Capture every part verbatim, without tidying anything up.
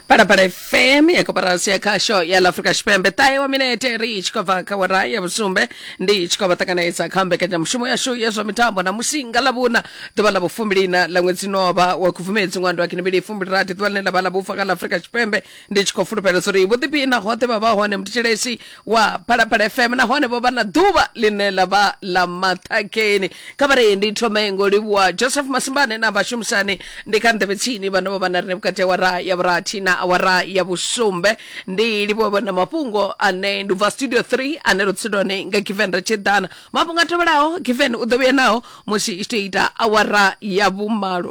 Para para F M ya koparasia kasho ya Afrika Shpembe tayo wa minete rich kova kawarai ya busumbe ndi chikova takaneza kambe kaja mshumo ya shu yeso mitambo na musinga labuna tubala bufumbirina la mwezi nova wa kuvumezi ngwando akinibili fumbirati tubala na bala bufa kala Afrika Shpembe ndi chikofuru pera sori budipi na hote baba hone mtichelesi wa para para F M na hone baba na duba linela ba la matakeni kabare ndi tomengo liwa Joseph Masimbane na bashumsani ndi kante betini bana baba na remkate wara ya brati na awara ya busumbe ndi lipo na mapungo ane nduva studio three ane rotsidone nga kivenda chedana mapunga tobalao kivenda udobe nao musi isteita awara ya bumalo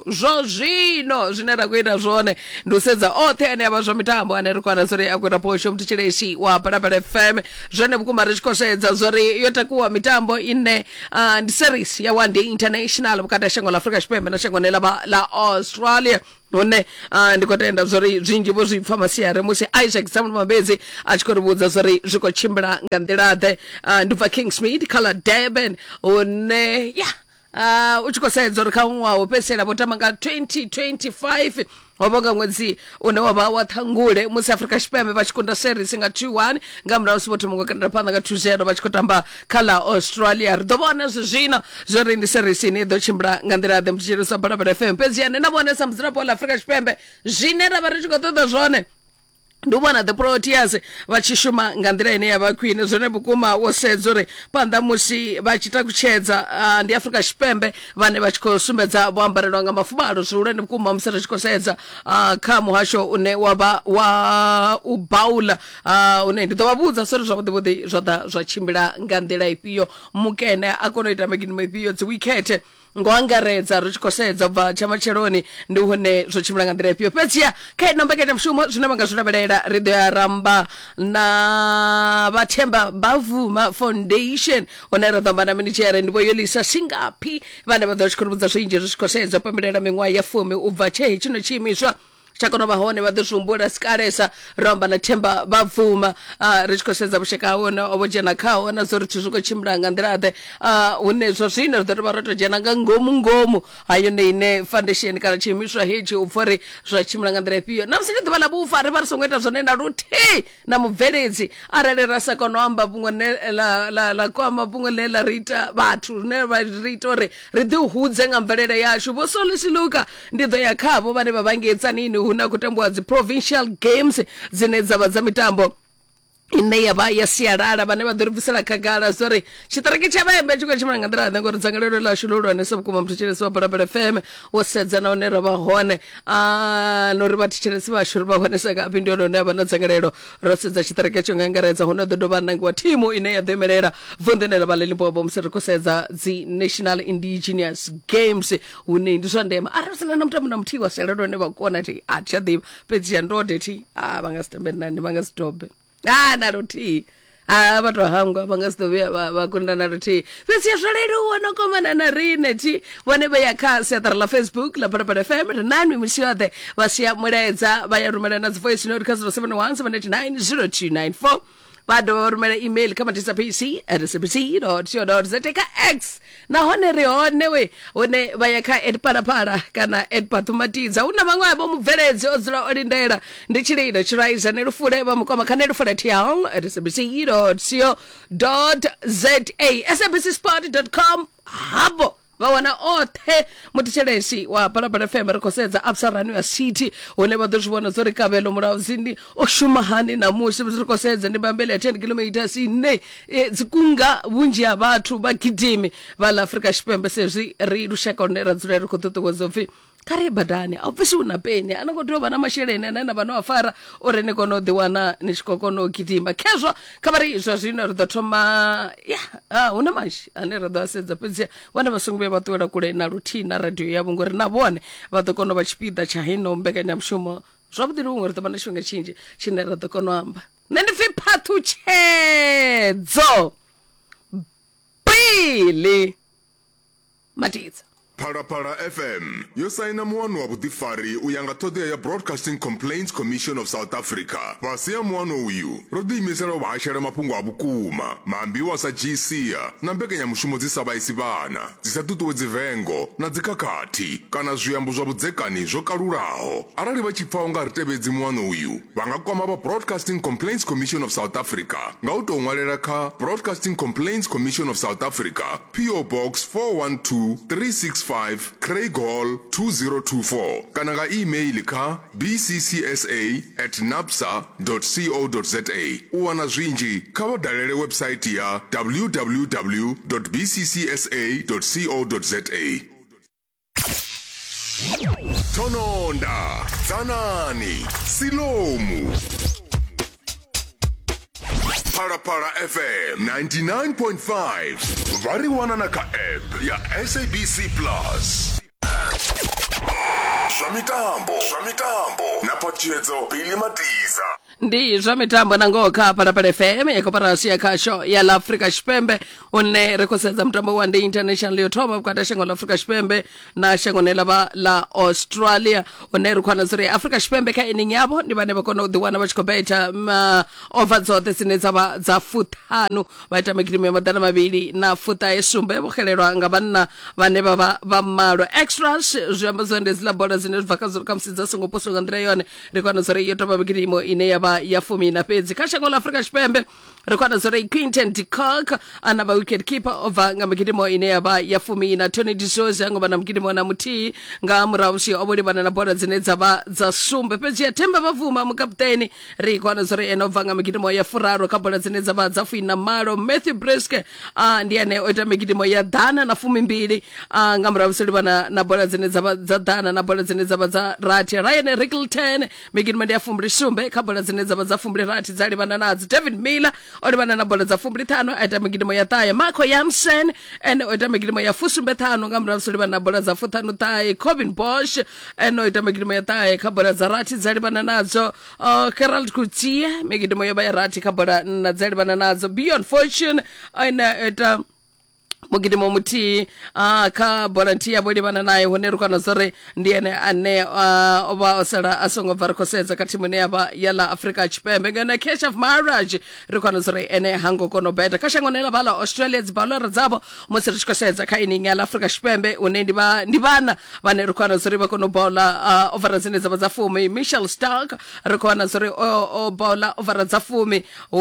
zozino zinera kwenda zone ndusedza othe ane abazwa mitambo ane rikwana zori akwera posho mticheleshi wa Parapara F M zone bukumari chikosedza zori yotakuwa mitambo ine uh, ndi series ya One Day International bukata shengo la Afrika Shpembe na shengo la la Australia one uh, ndikotenda zori zinji bozi pharmacy ya remusi Isaac Samuel Mabezi achikorubuza zori ziko chimbra ngandirade uh, nduva Kingsmead kala Durban one yeah uh, uchikosedza zori kaunwa upesela botamanga twenty twenty-five waboga mwezi unawaba wathangule musi Afrika Shpembe bachikunda series nga two one ngamra usiboto mungo kanda panda nga two zero bachikotamba kala Australia rdobona zina zori ndi series ni do chimbra ngandira de mjiro sa Parapara F M pezi ane nabone samzira pola Afrika Shpembe jinera barichikotoda zone ndubona the Proteas vachishuma ngandira ine yabakwine zone bukuma wosedzore panda musi bachita kuchedza uh, ndi Afrika Shpembe vane vachikosumbedza bwambarelo nga mafubalo zure ndi bukuma msera chikosedza uh, kamu hasho une waba wa ubaula uh, une nditobabudza sori zvabudibudi zvoda zvachimbira ngandira ipiyo mukene akonoita magini ipiyo dziwikete ngwangaredza ruchikosedza bva chamacheloni ndi hone zvochimulanga ndira ipiyo petsia kai nombeketa mshumo zvinavanga zvinaberera redio ya Ramba na vatemba bavuma foundation onera dhambana minichere ndipo yolisa singapi vane vadzochikurubudza zvinji zvichikosedza pamirera mingwa ya fumi ubva chei chino chimiswa chakono bahone vadoshumbura skaresa Ramba na temba bavuma uh, richikosedza busheka ona obojena kao na zori tuzuko chimranga ndirade uh, une zozino doroba roto jena ngomu ngomu ayo ne ine foundation kana chimiswa hechi ufore zwa chimranga ndirepiyo namsike dibala bufa re barisongeta zonena ruthi na mubveredzi arale rasa kono amba bungo ne la la la kwama bungo le la rita bathu ne ba ritore ridi hudze ngamvelele yashu bo solisiluka ndido yakhabo bane babangetsa nini huna kutambua zi provincial games zinedza badza mitambo ine yaba yasiyarara bane badurubisela kagala sorry chitariki chabembe chiko chimanga ndira ngoro dzangalelo la shululu ne sabukuma mthicheleso wa Parapara F M wosedza na onera bahone ah no riba thichelesi ba shuru bahone saka apindolo ne bana dzangalelo rosedza chitariki chongangaredza hona dodo banangwa timu ine ya demerera vundenela baleli bobo mserikosedza zi National Indigenous Games une ndisondema arasela namtamu namthiwa selero ne bakona ti achadiba pezi ndode ti ah bangastembe nani bangastobe ah naruti ah batho hangwa bangastovia bakunda naruti bese yashaleru wanokomana na rine ti wane ba yakasa tara la Facebook la Parapara F M nani msiode wasia muredza bayarumana na voice note kazo seven one seven eight nine zero two nine four bado rumela email kama tisa P C at s b c dot co dot z k x na hone re hone we one bayaka ed Parapara kana ed patumatiza una mangwa bo mubveredzi odzula olindera ndichilino chiraiza nerufule ba mukoma kana rufule tial at s b c dot co dot z a s b c sport dot com habo vawana othe mutichelesi wa Parapara F M rikosedza absarani ya city one badozvona zori kabelo muravzindi oshumahani na musi rikosedza ndibambele ya ten kilometers ine e, zikunga bunji ya bathu bagidimi vala Afrika Shpembe sezvi ri rushaka onera dzula rikototokozofi kare badani obvisi una peni anakotova na masheleni anana vanowafara orene kono diwana nishikokono kitimba kezvo kabari izvo zvino ridotoma ya ah una mashi ane ridoasedza pedzi vana vasungu vevatowera kule na rutina radio yavo ngori navone vatokono vachipida chahino mbekanya mushumo zvavudiri umwe ritova na xivonga chinji chine ritokono amba nendifi phathu chedzo Billy Matidza Phalaphala F M yo saina muano wa vhuḓifari u ya nga ṱhoḓea ya Broadcasting Complaints Commission of South Africa. Fhasi ya muano uyu ro ḓiimisela u vhashela mafhungo a vhukuma, maambiwa sa G C A na mbekanyamushumo dzi sa vhaisi vhana, dzi sa ṱuṱuwedzi vengo na dzikhakhathi kana zwiambo zwa vhudzekani zwo kalulaho. Arali vha tshi pfa u nga ri tevhedzi muano uyu, vha nga kwama vha Broadcasting Complaints Commission of South Africa nga u tou ṅwalela kha Broadcasting Complaints Commission of South Africa, P O Box four one two three six five Craig Hall two zero two four kana nga email kha b c c s a at napsa dot co dot za. U wana zwinzhi kha vha dalele website ya w w w dot b c c s a dot co dot za. Tononda, Zanani, Silomu. Phalaphala F M ninety-nine point five. Variwana na ka app ya S A B C Plus. Shamitambo, Shamitambo. Na pochezo Billy Matiza. Ndi zwa mitambo na ngoho kha Phalaphala F M ya koparasi ya khasho ya la Afrika Tshipembe une rekosedza mutambo wa ndi international yo thoma vhukati ha shango la Afrika Tshipembe na shango la la Australia une ri khwana zuri Afrika Tshipembe kha ining yabo ndi vhane vha kona u ḓiwana vha tshi khou beta over dzoṱhe dzine dza vha dza fuṱhanu vha ita magidimo ya maḓana mavhili na fuṱahe sumbe vho xelelwa nga vhanna vhane vha vha vha malo extras zwiamba zwa ndi zila bola dzine zwi bva kha zuri kha musi dza songo poswa nga nḓila yone ri khwana zuri yo topa magidimo ine ya ya fumi na fhedzi kha shango la Afrika Tshipembe ri khwana zuri Quinton de Kock ana ba wicket keeper over nga magidimo ine ya ba ya fumi na Tony D'Souza ngo bana magidimo na muthihi nga murahu si obodi bana na bola dzine dza vha dza sumbe fhedzi ya Themba Bavuma mukapteni ri khwana zuri eno over nga magidimo ya furaru kha bola dzine dza vha dza fumi na malo. Matthew Breske a ndi ane o ita magidimo ya dana na fumi mbili nga murahu si bana na bola dzine dza vha dza dana na bola dzine dza vha dza rathi. Ryan Rickleton magidimo ya fumi sumbe kha bola dzine dza vha dza fumi rathi dza livhana nadzo. David Miller o livhana na bola dza fumi ṱhanu a ita magidimo ya ṱahe. Marco Jansen ene o ita magidimo ya fusumbe ṱhanu nga murahu si livhana na bola dza fuṱhanu ṱahe. Corbin Bosch ene o ita magidimo ya ṱahe kha bola dza rathi dza livhana nadzo. Gerald Coetzee magidimo ya vha ya rathi kha bola na dza livhana nadzo. Beyond Fortune ene ita mugidimo muthihi uh, kha bola nthihi yavho livhana naye hune ri khwana zori ndi ene ane uh, ova o sala a songo bva ri khou sedza kha thimu ine yavha ya la Afrika Tshipembe ngeno Keshav Maharaj ri khwana zori ene hango kona u beta kha shango ine la Australia dzibalora dzavho musi ri tshi khou sedza kha ining ya la Afrika Tshipembe une ndi vhana vhane ri khwana zori vha kona u bola uh, overa dzine dzavha dza fumi. Mitchell Stark ri khwana zori o bola overa dza fumi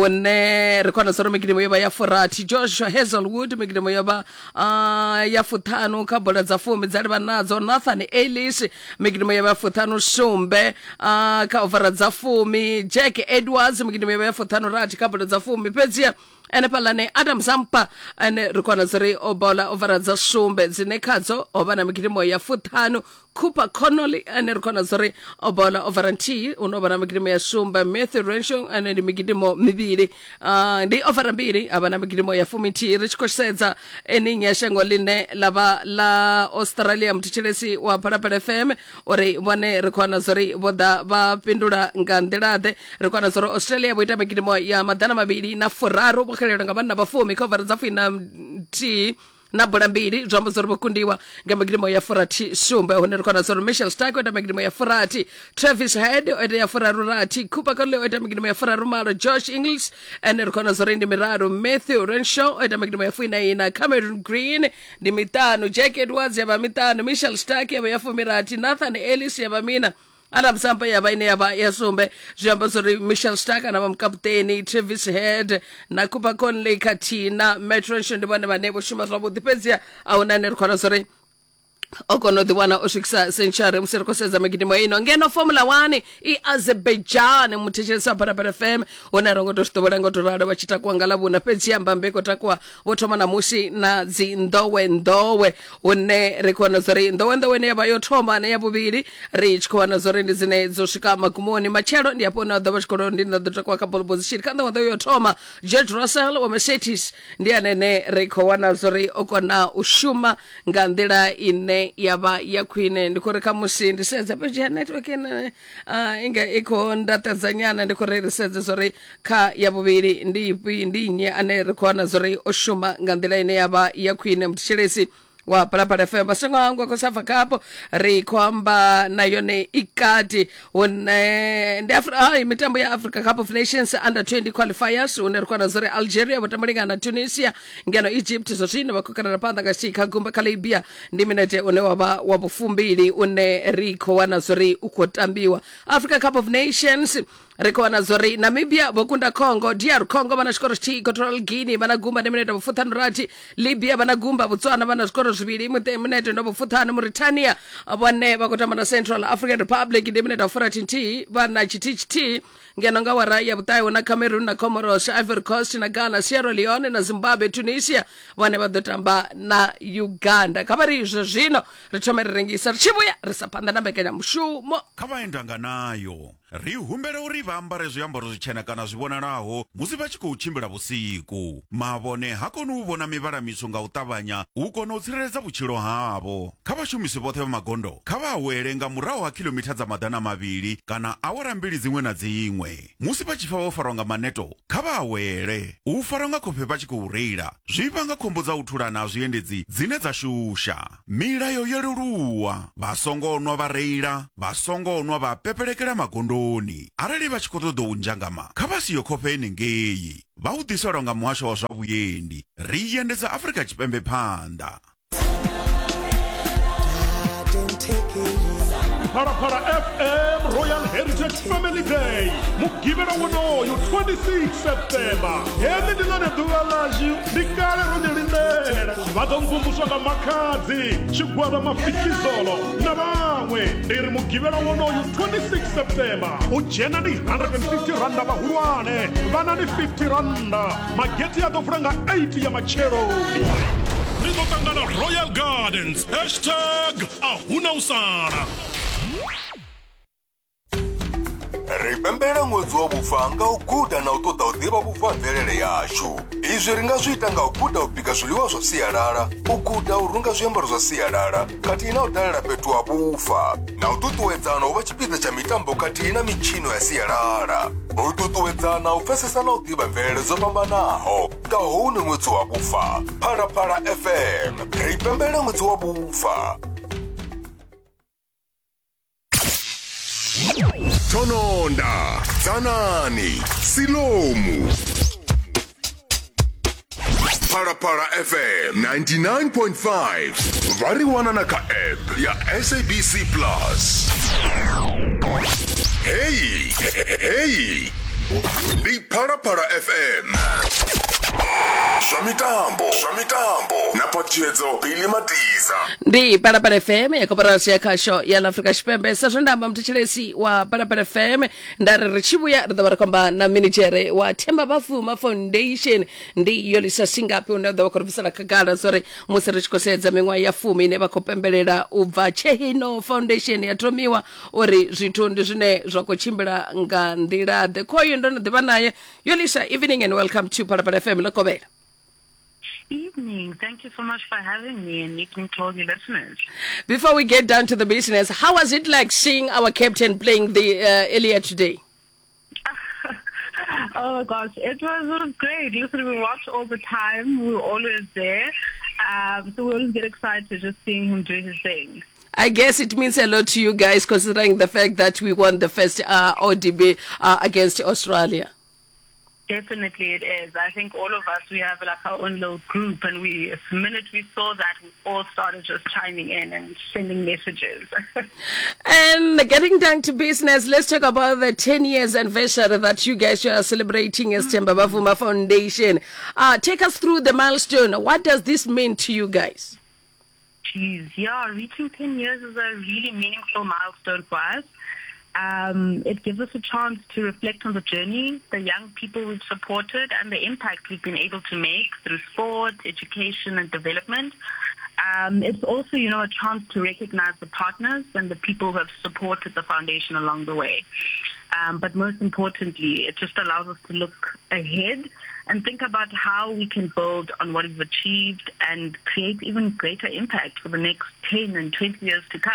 une ri khwana zori migidimo yo vha ya furathi. Joshua Hazelwood migidimo yo vha Uh, ya fuṱhanu kha bola dza fumi dza livha nadzo. Nathan Ellis migidimo ya vha fuṱhanu sumbe uh, kha overa dza fumi. Jack Edwards migidimo ya vha ya fuṱhanu rathi kha bola dza fumi fhedziha ene palane Adam Zampa ane ri khwana ziri o bola overa dza sumbe dzine khadzo o vha na migidimo ya fuṱhanu. Cooper Connolly ane ri khwana ziri o bola overa nthihi uno vha na migidimo ya sumbe. Matthew Renshaw ane ndi migidimo mivhili uh, ndi overa mbili a vha na migidimo ya fumi nthihi. Ri tshi khou sedza ening ya shango line lava la Australia muthetsheli wa Phalaphala F M uri vhone ri khwana zori vho ḓa vha fhindula nga nḓilaḓe. Ri khwana zori Australia vho ita migidimo ya maḓana mavhili na furaru vho xelelwa nga vhanna vha fumi kha overa dza fumi na nthihi na bola mbili zwiamba zori vho kundiwa nga magidimo ya furathi sumbe hune ri khwana zori Mitchell Stark o ita magidimo ya furathi. Travis Head o ita ya furaru rathi. Cooper Connolly o ita magidimo ya furaru malo. Josh Ingles ene ri khwana zori ndi miraru. Matthew Renshaw o ita magidimo ya fumi na ina. Cameron Green ndi miṱanu. Jack Edwards ya vha miṱanu. Mitchell Stark ya vha ya fumi rathi. Nathan Ellis ya vha mina. Adam Zampa ya vha ine ya vha ya sumbe zwiamba zori Mitchell Stark na vha mukapteni. Travis Head na Cooper Connolly khathihi na Matt Renshaw ndi vhone vhane vho shuma zwavhuḓi fhedziha ahuna ane ri khwana zori o kona u ḓiwana o swikisa century musi ri khou sedza migidimo ino. Ngeno Formula one i Azerbaijan muthetshesi wa Phalaphala F M hune ri ngo tou zwiḓowela ngo tou ralo vha tshi takuwa nga ḽavhuna fhedziha mbambe khou takuwa vho thoma namusi na dzi nḓowenḓowe hune ri khou wana zori nḓowenḓowe ine ya vha yo thoma ne ya vhuvhili ri tshi khou wana zori ndi dzine dzo swika magumoni. Matshelo ndi hafho hune a ḓo vha tshi khou ndi na ḓo takuwa kha pole position kha nḓowenḓowe yo thoma. George Russell wa Mercedes ndi ane ri khou wana zori o kona u shuma nga nḓila ine ya vha ya khwine. Ndi khou ri kha musi ndi sedza page ya network ine uh, inga i khou ndaṱedza nyana ndi khou ri ri sedze zori kha ya vhuvhili ndi ipi ndi nnyi ane ri khou wana zori o shuma nga nḓila ine ya vha ya khwine. Muthetsheli wa Parapara F M. Masengo wangu kwa safa kapo ri kwamba na yone ikati une ndi Afri ah, mitambo ya Africa Cup of Nations under twenty qualifiers unerikuwa na zore Algeria watamulinga na Tunisia ngeno Egypt zotini wakukana na panda kasika gumba Kalibia ndiminete une waba wabufumbili une riko wana zori ukotambiwa Africa Cup of Nations riko wana zori Namibia Bokunda Congo D R Congo banashikoro chi Equatorial Guinea banagumba ndiminete bufutano rati Libya banagumba Botswana banashikoro zibiri mute minete no bufutano Mauritania abane bakotama na Central African Republic ndiminete bufurati nti bana chitichiti ngeno ngawa raia butai na Cameroon na Comoros Ivory Coast na Ghana Sierra Leone na Zimbabwe Tunisia wane badotamba na Uganda kabari zino ritomere rengisa richibuya risapanda na mbekenya mushumo kavaendanga nayo rihumbere uri vambare zviambaro zvichena kana zvivonanaho musi vachikuchimbira vusiku mavone hakonu uvona mivaramiso nga utavanya uko notsireredza vuchilo havo kavashumisi vothe vamagondo kavawerenga muraho wa kilomita dza madana maviri kana awara mbiri dzimwe na dzimwe musi pachifa vofaronga maneto kavawere ufaronga kope pachikuurira zvipanga khombo dza uthulana zviendedzi dzine dzashusha milayo yeruruwa vasongonwa vareira vasongonwa vapeperekera magondo arali vachikotodo unjangama khavasiyo khope enengeyi vaudisolonga muhasho wa zva vuyendi riyendedza Africa Chipembe phanda Parapara F M Royal Heritage Family Day mugivera unoyu twenty-sixth September hemi ndingane duva laxi ndikale ronelindela vatondzumbuxanga makhadzi xigwava mafikizolo na van'we ndiri mugivera unoyu twenty-sixth September ujena ni one hundred fifty randa vahulwane vana ni fifty randa mageti ya tofuranga eighty ya macheloni rizotangana Royal Gardens hashtag ahuna usana. Ripembera mwezi wa bufa nga ukuda na utoda udiba bufa mvelele yashu. Izwi ringa zuita nga ukuda upika zuliwa zo siyarara, ukuda urunga zuyambaro za siyarara, kati ina udalala petu wa bufa. Na ututu wedzana uvachipita cha mitambo kati ina michino ya siyarara. Ututu wedzana ufese sana udiba mvelele zo pambanaho, ka hune mwezi wa bufa. Parapara F M, ripembera mwezi wa bufa. Tononda, Zanani, Silomu. Parapara F M ninety-nine point five. Variwana naka app ya S A B C Plus. Hey, hey, ni Parapara F M. Shamitambo, Shamitambo, napochezo Billy Matiza. Ndi Parapara F M ya koparasi ya kasho ya Africa Chipembe sasa ndamba mtichilesi wa Parapara F M ndare richibuya ridawara kwamba na minijere wa Temba Bafuma Foundation ndi yolisa singapi unadha wakorofisa na kagala sore musirichikosedza mingwa ya fumi ne bakopembelera ubva Chehino Foundation yatomiwa ori zvitundu zvine zvakuchimbira nga ndira de koyo ndona debanaye yolisa. Evening and welcome to Parapara F M lokobela. Evening. Thank you so much for having me and evening to all your listeners. Before we get down to the business, how was it like seeing our captain playing the uh, earlier today? Oh gosh, it was, it was great. Listen, we watch all the time. We were always there. Um, so we always get excited just seeing him do his thing. I guess it means a lot to you guys considering the fact that we won the first uh, O D B uh, against Australia. Definitely it is. I think all of us, we have like our own little group, and we, the minute we saw that, we all started just chiming in and sending messages. And getting down to business, let's talk about the ten years anniversary that you guys are celebrating as Temba Bafuma Foundation. Uh, take us through the milestone. What does this mean to you guys? Jeez, yeah, reaching ten years is a really meaningful milestone for us. Um, it gives us a chance to reflect on the journey, the young people we've supported, and the impact we've been able to make through sport, education, and development. Um, it's also, you know, a chance to recognize the partners and the people who have supported the foundation along the way. Um, but most importantly, it just allows us to look ahead and think about how we can build on what we've achieved and create even greater impact for the next ten and twenty years to come.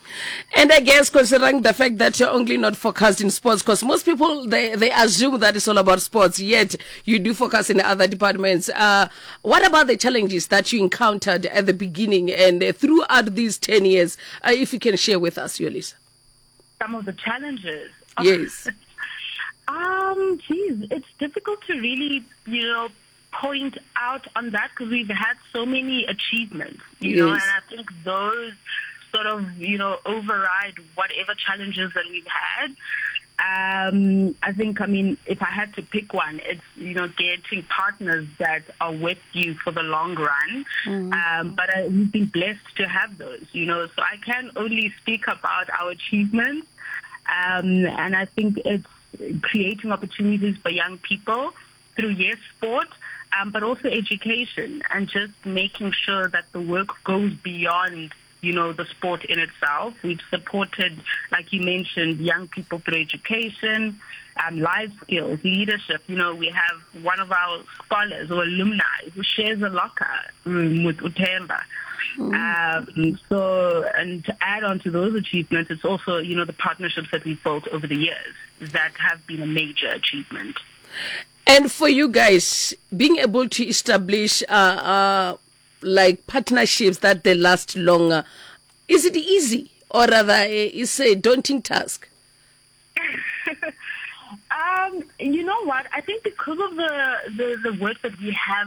And I guess considering the fact that you're only not focused in sports, because most people, they, they assume that it's all about sports, yet you do focus in other departments. Uh, what about the challenges that you encountered at the beginning and uh, throughout these ten years, uh, if you can share with us, Yolisa? Some of the challenges. Yes. um, geez, it's difficult to really, you know, point out on that because we've had so many achievements, you know, Yes. and I think those sort of, you know, override whatever challenges that we've had. Um, I think, I mean, if I had to pick one, it's, you know, getting partners that are with you for the long run. Mm. Um, but I, we've been blessed to have those, you know, so I can only speak about our achievements. Um, and I think it's creating opportunities for young people through, yes, sport, um, but also education and just making sure that the work goes beyond, you know, the sport in itself. We've supported, like you mentioned, young people through education, um, life skills, leadership. You know, we have one of our scholars or alumni who shares a locker room with Utemba. Mm. Um, so, and to add on to those achievements, it's also, you know, the partnerships that we've built over the years that have been a major achievement. And for you guys, being able to establish uh, uh, like partnerships that they last longer, is it easy or rather is a daunting task? um, you know what? I think because of the, the, the work that we have